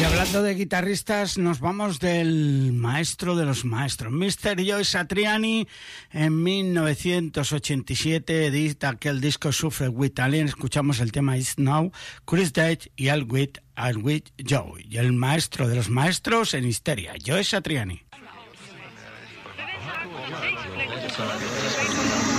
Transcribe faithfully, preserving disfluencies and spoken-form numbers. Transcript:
Y hablando de guitarristas, nos vamos del maestro de los maestros, mister Joe Satriani. En mil novecientos ochenta y siete edita aquel disco Suffer with Alien. Escuchamos el tema It's Now, Chris Dage y All With, All With Joe. Y el maestro de los maestros en Histeria, Joe Satriani.